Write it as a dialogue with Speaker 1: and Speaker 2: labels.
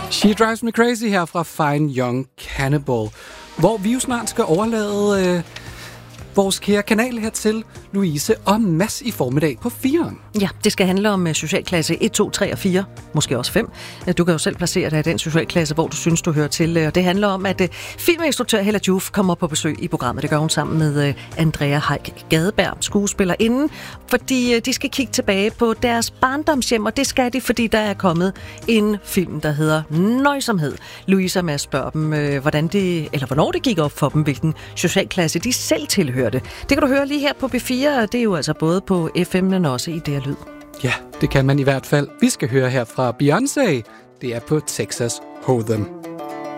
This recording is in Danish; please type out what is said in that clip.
Speaker 1: She Drives Me Crazy her fra Fine Young Cannibal, hvor vi jo snart skal overlade vores kære kanal her til Louise og Mads i formiddag på 4'eren.
Speaker 2: Ja, det skal handle om socialklasse 1, 2, 3 og 4, måske også 5. Du kan jo selv placere dig i den socialklasse, hvor du synes, du hører til. Og det handler om, at filminstruktør Hella Joof kommer på besøg i programmet. Det gør hun sammen med Andrea Heik Gadeberg, skuespillerinden, fordi de skal kigge tilbage på deres barndomshjem, og det skal de, fordi der er kommet en film, der hedder Nøjsomhed. Louise og Mads spørger dem, hvornår det gik op for dem, hvilken socialklasse de selv tilhørte. Det kan du høre lige her på B4, og det er jo altså både på FM, men også i DR Lyd.
Speaker 1: Ja, det kan man i hvert fald. Vi skal høre her fra Beyoncé. Det er på Texas Hold'em.